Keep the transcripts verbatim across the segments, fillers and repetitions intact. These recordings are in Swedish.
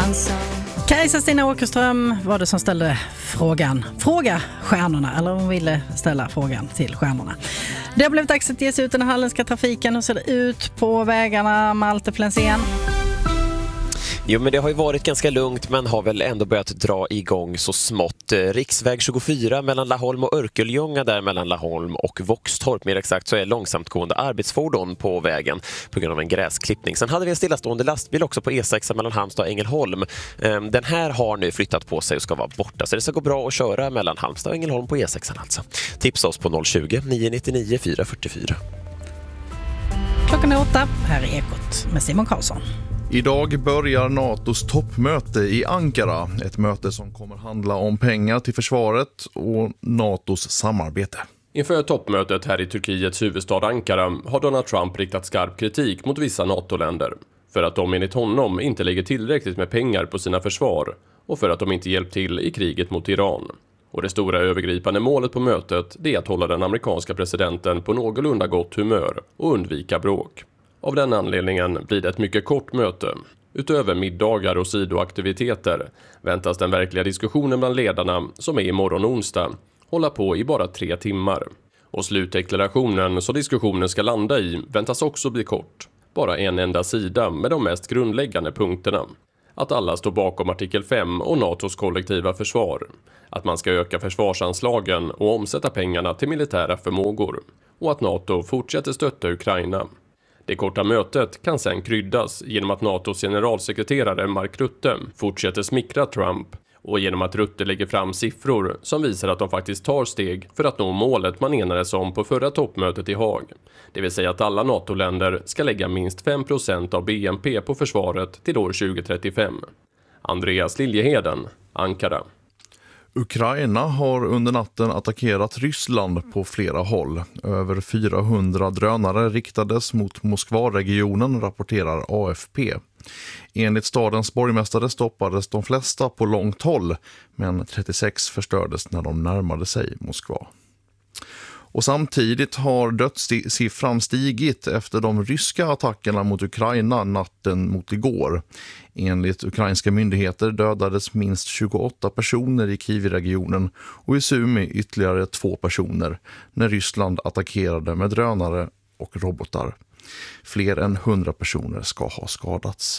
Kajsa Stina Åkerström var det som ställde frågan. Fråga stjärnorna, eller hon ville ställa frågan till stjärnorna. Det har blivit dags att ge sig ut i den halländska trafiken. Hur ser det ut på vägarna, Malte Flensén? Jo, men det har ju varit ganska lugnt, men har väl ändå börjat dra igång så smått. Riksväg tjugofyra mellan Laholm och Örkelljunga, där mellan Laholm och Våxtorp mer exakt, så är långsamtgående arbetsfordon på vägen på grund av en gräsklippning. Sen hade vi en stillastående lastbil också på E sex mellan Halmstad och Ängelholm. Den här har nu flyttat på sig och ska vara borta, så det ska gå bra att köra mellan Halmstad och Ängelholm på E sex alltså. Tipsa oss på noll tjugo, nio nio fyra fyra fyra. Klockan är åtta, här är Ekot med Simon Karlsson. Idag börjar NATOs toppmöte i Ankara, ett möte som kommer handla om pengar till försvaret och NATOs samarbete. Inför toppmötet här i Turkiets huvudstad Ankara har Donald Trump riktat skarp kritik mot vissa NATO-länder för att de enligt honom inte lägger tillräckligt med pengar på sina försvar och för att de inte hjälpt till i kriget mot Iran. Och det stora övergripande målet på mötet är att hålla den amerikanska presidenten på någorlunda gott humör och undvika bråk. Av den anledningen blir det ett mycket kort möte. Utöver middagar och sidoaktiviteter väntas den verkliga diskussionen bland ledarna, som är imorgon onsdag, hålla på i bara tre timmar. Och slutdeklarationen så diskussionen ska landa i väntas också bli kort. Bara en enda sida med de mest grundläggande punkterna. Att alla står bakom artikel fem och NATOs kollektiva försvar. Att man ska öka försvarsanslagen och omsätta pengarna till militära förmågor. Och att NATO fortsätter stötta Ukraina. Det korta mötet kan sedan kryddas genom att NATOs generalsekreterare Mark Rutte fortsätter smickra Trump och genom att Rutte lägger fram siffror som visar att de faktiskt tar steg för att nå målet man enades om på förra toppmötet i Haag. Det vill säga att alla NATO-länder ska lägga minst fem procent av B N P på försvaret till år tjugo trettiofem. Andreas Liljeheden, Ankara. Ukraina har under natten attackerat Ryssland på flera håll. Över fyrahundra drönare riktades mot Moskva-regionen, rapporterar A F P. Enligt stadens borgmästare stoppades de flesta på långt håll, men trettiosex förstördes när de närmade sig Moskva. Och samtidigt har dödssiffran stigit efter de ryska attackerna mot Ukraina natten mot igår. Enligt ukrainska myndigheter dödades minst tjugoåtta personer i Kiev-regionen och i Sumi ytterligare två personer när Ryssland attackerade med drönare och robotar. Fler än hundra personer ska ha skadats.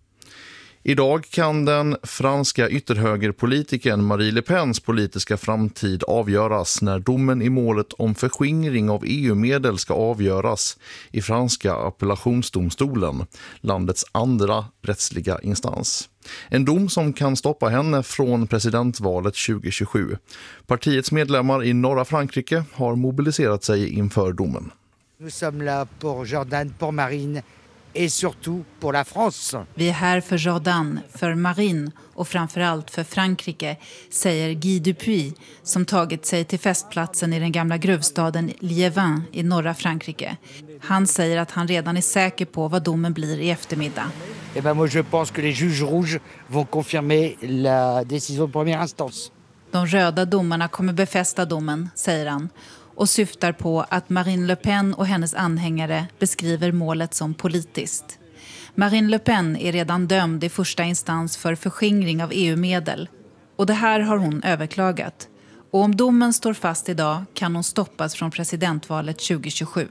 Idag kan den franska ytterhögerpolitikern Marine Le Pens politiska framtid avgöras när domen i målet om förskingring av E U-medel ska avgöras i franska appellationsdomstolen, landets andra rättsliga instans. En dom som kan stoppa henne från presidentvalet tjugo tjugosju. Partiets medlemmar i norra Frankrike har mobiliserat sig inför domen. Nous sommes là pour Jordan, pour Marine et surtout pour la France. Vi är här för Jordan, för Marine och framförallt för Frankrike, säger Guy Dupuis som tagit sig till festplatsen i den gamla gruvstaden Liévin i norra Frankrike. Han säger att han redan är säker på vad domen blir i eftermiddag. Eh ben moi je pense que les juges rouges vont confirmer la décision de première instance. De röda domarna kommer befästa domen, säger han. Och syftar på att Marine Le Pen och hennes anhängare beskriver målet som politiskt. Marine Le Pen är redan dömd i första instans för förskingring av E U-medel. Och det här har hon överklagat. Och om domen står fast idag kan hon stoppas från presidentvalet tjugo tjugosju.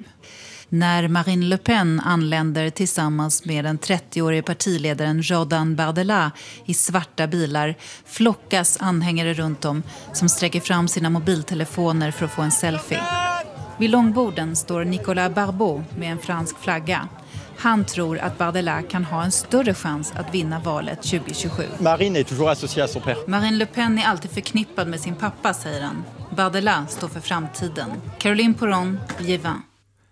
När Marine Le Pen anländer tillsammans med den trettioårige partiledaren Jordan Bardella i svarta bilar flockas anhängare runt om som sträcker fram sina mobiltelefoner för att få en selfie. Vid långborden står Nicolas Barbeau med en fransk flagga. Han tror att Bardella kan ha en större chans att vinna valet tjugo tjugosju. Marine är toujours associée à son père. Marine Le Pen är alltid förknippad med sin pappa, säger han. Bardella står för framtiden. Caroline Poron, Liévin.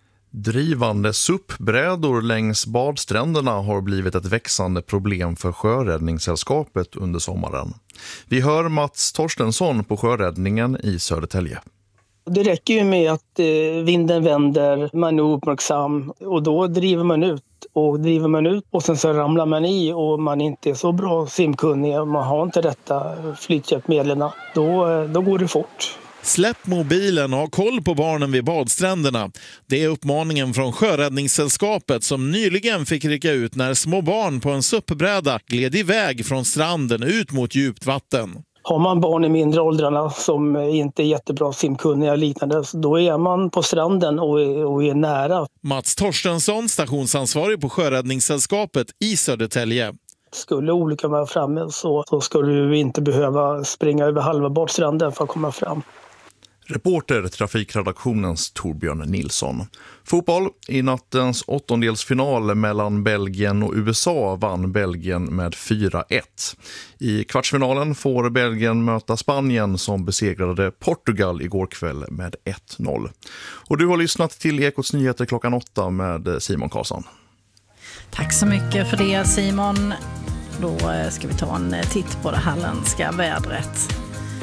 Drivande S U P-brädor längs badstränderna har blivit ett växande problem för Sjöräddningssällskapet under sommaren. Vi hör Mats Torstensson på Sjöräddningen i Södertälje. Det räcker ju med att eh, vinden vänder, man är uppmärksam och då driver man ut och driver man ut och sen så ramlar man i och man inte är så bra simkunnig och man har inte rätta flythjälpmedlen. Då, då går det fort. Släpp mobilen och ha koll på barnen vid badstränderna. Det är uppmaningen från Sjöräddningssällskapet som nyligen fick rycka ut när små barn på en suppbräda gled iväg från stranden ut mot djupt vatten. Har man barn i mindre åldrarna som inte är jättebra simkunniga och liknande, då är man på stranden och är, och är nära. Mats Torstensson, stationsansvarig på Sjöräddningssällskapet i Södertälje. Skulle olyckan vara framme så, så ska du inte behöva springa över halva badstranden för att komma fram. Reporter trafikredaktionens Torbjörn Nilsson. Fotboll. I nattens åttondelsfinal mellan Belgien och U S A vann Belgien med fyra ett. I kvartsfinalen får Belgien möta Spanien som besegrade Portugal igår kväll med ett noll. Och du har lyssnat till Ekots nyheter klockan åtta med Simon Karlsson. Tack så mycket för det, Simon. Då ska vi ta en titt på det halländska vädret.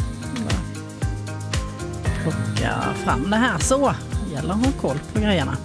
Plocka fram det här så. Gäller att ha koll på grejerna.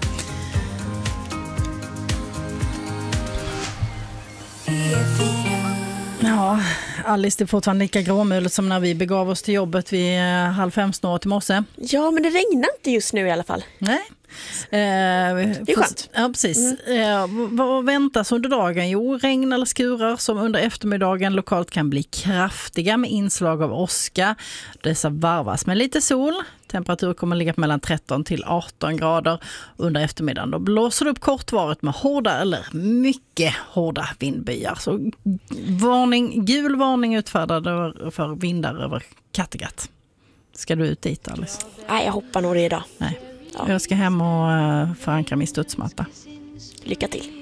Ja, Alice, det är fortfarande lika gråmulet som när vi begav oss till jobbet vid halv fem snart i morse. Ja, men det regnar inte just nu i alla fall. Nej. Eh, det är skönt. Ja, precis. Mm. Eh, vad väntas under dagen? Jo, regn eller skurar som under eftermiddagen lokalt kan bli kraftiga med inslag av åska. Dessa varvas med lite sol. Temperatur kommer att ligga på mellan tretton till arton grader under eftermiddagen. Då blåser det upp kortvarigt med hårda eller mycket hårda vindbyar. Så varning, gul varning utfärdad för vindar över Kattegatt. Ska du ut dit, Alice? Nej, jag hoppar nog det idag. Nej. Ja. Jag ska hem och förankra min studsmatta. Lycka till.